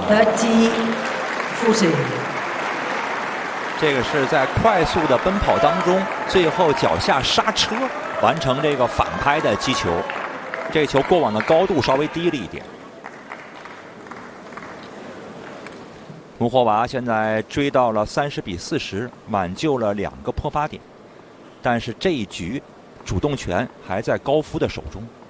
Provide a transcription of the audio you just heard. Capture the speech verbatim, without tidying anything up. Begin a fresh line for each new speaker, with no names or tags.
thirty forty。
这个是在快速的奔跑当中，最后脚下刹车，完成这个反拍的击球。这个球过往的高度稍微低了一点。穆霍娃现在追到了三十比四十，挽救了两个破发点，但是这一局主动权还在高夫的手中。